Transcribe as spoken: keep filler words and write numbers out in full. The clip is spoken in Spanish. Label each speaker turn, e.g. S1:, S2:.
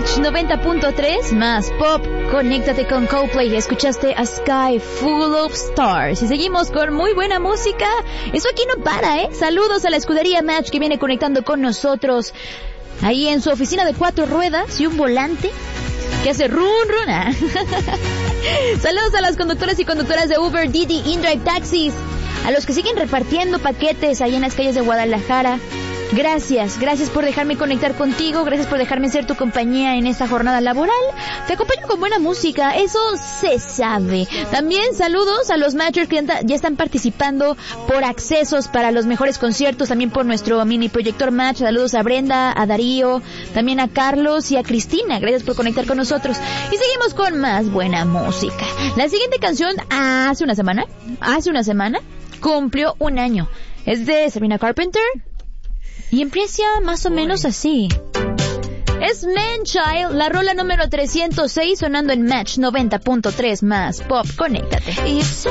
S1: Match noventa punto tres más Pop. Conéctate con Coldplay. Escuchaste A Sky Full of Stars. Y seguimos con muy buena música. Eso aquí no para, ¿eh? Saludos a la escudería Match que viene conectando con nosotros. Ahí en su oficina de cuatro ruedas y un volante que hace run run. ¿Ah? Saludos a las conductoras y conductoras de Uber, Didi, InDrive Taxis. A los que siguen repartiendo paquetes ahí en las calles de Guadalajara. Gracias, gracias por dejarme conectar contigo, gracias por dejarme ser tu compañía en esta jornada laboral. Te acompaño con buena música, eso se sabe. También saludos a los matchers que ya están participando por accesos para los mejores conciertos, también por nuestro mini proyector match. Saludos a Brenda, a Darío, también a Carlos y a Cristina, gracias por conectar con nosotros. Y seguimos con más buena música. La siguiente canción, hace una semana, hace una semana, cumplió un año. Es de Sabrina Carpenter. Y empieza más o menos así. Es Man-Child, la rola número trescientos seis sonando en Match noventa punto tres más Pop. Conéctate.